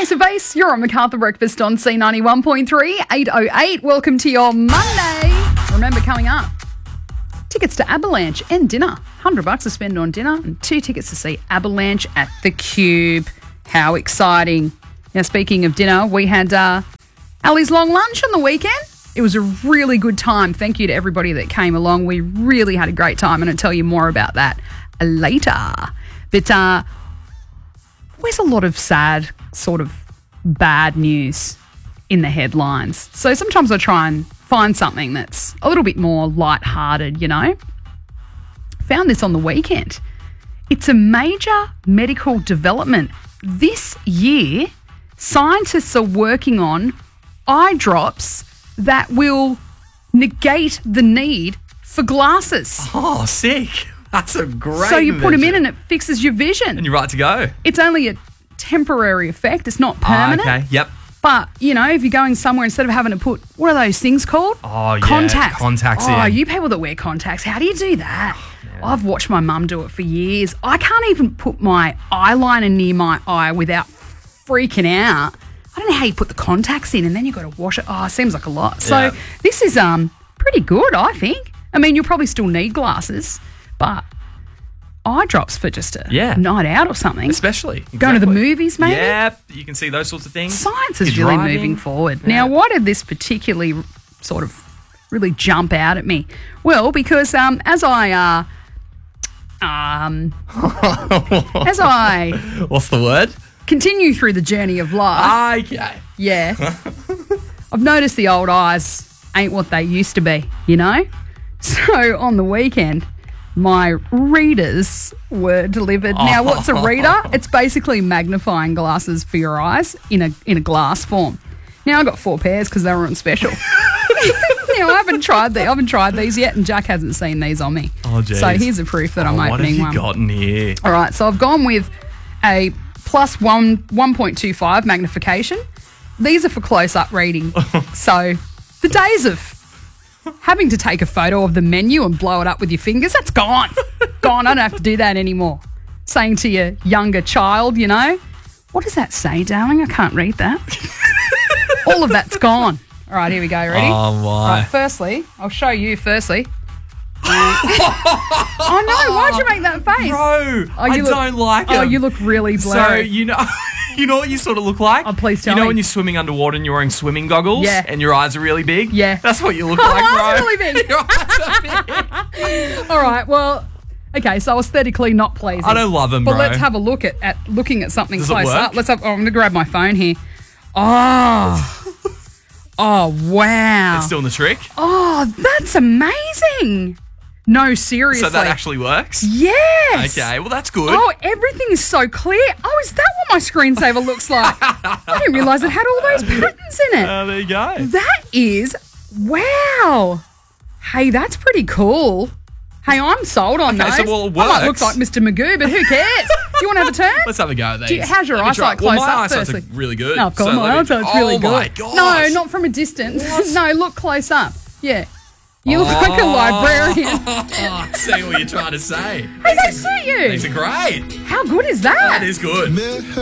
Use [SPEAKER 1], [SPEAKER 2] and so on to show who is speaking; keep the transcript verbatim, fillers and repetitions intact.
[SPEAKER 1] Ace of Base, you're on MacArthur Breakfast on C ninety-one point three, eight oh eight. Welcome to your Monday. Remember, coming up, tickets to Avalanche and dinner. one hundred bucks to spend on dinner and two tickets to see Avalanche at the Cube. How exciting. Now, speaking of dinner, we had uh, Ali's long lunch on the weekend. It was a really good time. Thank you to everybody that came along. We really had a great time, and I'll tell you more about that later. But uh, there's a lot of sad, sort of bad news in the headlines. So sometimes I try and find something that's a little bit more lighthearted, you know. Found this on the weekend. It's a major medical development. This year, scientists are working on eye drops that will negate the need for glasses.
[SPEAKER 2] Oh, sick. That's a great
[SPEAKER 1] So you put them in
[SPEAKER 2] invention.
[SPEAKER 1] and it fixes your vision.
[SPEAKER 2] And you're right to go.
[SPEAKER 1] It's only a temporary effect. It's not permanent.
[SPEAKER 2] Ah, okay, yep.
[SPEAKER 1] But, you know, if you're going somewhere, instead of having to put, what are those things called?
[SPEAKER 2] Oh, yeah.
[SPEAKER 1] Contacts.
[SPEAKER 2] Contacts
[SPEAKER 1] Oh,
[SPEAKER 2] in.
[SPEAKER 1] you people that wear contacts, how do you do that? I've watched my mum do it for years. I can't even put my eyeliner near my eye without freaking out. I don't know how you put the contacts in and then you've got to wash it. Oh, it seems like a lot. So
[SPEAKER 2] Yeah.
[SPEAKER 1] this is um pretty good, I think. I mean, you'll probably still need glasses, but eye drops for just a
[SPEAKER 2] Yeah.
[SPEAKER 1] night out or something.
[SPEAKER 2] Especially.
[SPEAKER 1] Going to the
[SPEAKER 2] exactly.
[SPEAKER 1] movies, maybe?
[SPEAKER 2] Yep. You can see those sorts of things.
[SPEAKER 1] Science is
[SPEAKER 2] You're
[SPEAKER 1] really
[SPEAKER 2] driving.
[SPEAKER 1] moving forward.
[SPEAKER 2] Yeah.
[SPEAKER 1] Now, why did this particularly sort of really jump out at me? Well, because um, as I uh, um, as I
[SPEAKER 2] What's the word?
[SPEAKER 1] continue through the journey of life,
[SPEAKER 2] Okay.
[SPEAKER 1] yeah, I've noticed the old eyes ain't what they used to be, you know? So on the weekend, my readers were delivered. Now, what's a reader? It's basically magnifying glasses for your eyes in a in a glass form. Now, I got four pairs because they were on special. Now, I haven't tried the, I haven't tried these yet, and Jack hasn't seen these on me.
[SPEAKER 2] Oh, geez.
[SPEAKER 1] So here's a proof that I'm
[SPEAKER 2] Oh, what have
[SPEAKER 1] opening
[SPEAKER 2] you
[SPEAKER 1] one.
[SPEAKER 2] gotten here?
[SPEAKER 1] All right, so I've gone with a plus one one point two five magnification. These are for close-up reading. So the days of having to take a photo of the menu and blow it up with your fingers, that's gone. Gone. I don't have to do that anymore. Saying to your younger child, you know, what does that say, darling? I can't read that. All of that's gone. All right, here we go. Ready?
[SPEAKER 2] Oh, my.
[SPEAKER 1] All right, firstly, I'll show you firstly. Oh, no. Why'd you make that face?
[SPEAKER 2] Bro,
[SPEAKER 1] Oh,
[SPEAKER 2] I
[SPEAKER 1] you look-
[SPEAKER 2] don't like it.
[SPEAKER 1] Oh, you look really
[SPEAKER 2] So,
[SPEAKER 1] blurry.
[SPEAKER 2] you know... You know what you sort of look like?
[SPEAKER 1] Oh, please tell
[SPEAKER 2] You know
[SPEAKER 1] me.
[SPEAKER 2] when you're swimming underwater and you're wearing swimming goggles?
[SPEAKER 1] Yeah.
[SPEAKER 2] And your eyes are really big?
[SPEAKER 1] Yeah.
[SPEAKER 2] That's what you look
[SPEAKER 1] My
[SPEAKER 2] like, bro.
[SPEAKER 1] eyes are really big.
[SPEAKER 2] Your eyes are big.
[SPEAKER 1] All right, well, okay, so aesthetically not pleasing.
[SPEAKER 2] I don't love them,
[SPEAKER 1] But
[SPEAKER 2] bro.
[SPEAKER 1] let's have a look at, at looking at something
[SPEAKER 2] Does it
[SPEAKER 1] close
[SPEAKER 2] work?
[SPEAKER 1] up. Let's have, oh, I'm going to grab my phone here. Oh. Oh, wow.
[SPEAKER 2] It's doing the trick.
[SPEAKER 1] Oh, that's amazing. No, seriously.
[SPEAKER 2] So that actually works?
[SPEAKER 1] Yes.
[SPEAKER 2] Okay, well, that's good.
[SPEAKER 1] Oh, everything is so clear. Oh, is that what my screensaver looks like? I didn't realise it had all those patterns in it.
[SPEAKER 2] Uh, there you go.
[SPEAKER 1] That is, wow. Hey, that's pretty cool. Hey, I'm sold on
[SPEAKER 2] Okay,
[SPEAKER 1] those.
[SPEAKER 2] so, well, it
[SPEAKER 1] I might look
[SPEAKER 2] works.
[SPEAKER 1] like Mister Magoo, but who cares? Do you want to have a turn?
[SPEAKER 2] Let's have a go at these.
[SPEAKER 1] Do you- how's your
[SPEAKER 2] Let me try.
[SPEAKER 1] eyesight
[SPEAKER 2] Well,
[SPEAKER 1] close
[SPEAKER 2] my
[SPEAKER 1] up,
[SPEAKER 2] eyesight's
[SPEAKER 1] firstly?
[SPEAKER 2] really good.
[SPEAKER 1] No, of course,
[SPEAKER 2] So
[SPEAKER 1] my
[SPEAKER 2] let me-
[SPEAKER 1] eyesight's really
[SPEAKER 2] oh
[SPEAKER 1] good.
[SPEAKER 2] my gosh.
[SPEAKER 1] No, not from a distance. No, look close up. Yeah. You look like a librarian.
[SPEAKER 2] Oh, see what you're trying to say.
[SPEAKER 1] Hey, they suit you.
[SPEAKER 2] These are great.
[SPEAKER 1] How good is that?
[SPEAKER 2] That is good.